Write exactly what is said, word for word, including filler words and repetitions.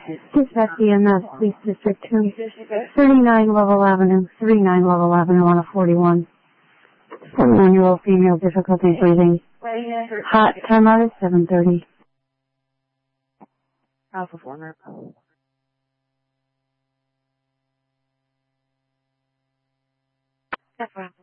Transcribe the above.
Dispatch E M S, Police District two, thirty-nine Lovell Avenue, thirty-nine Lovell Avenue on a forty-one. forty-one-year-old female, difficulty breathing. Hot, timeout is seven thirty. Alpha four. That's right.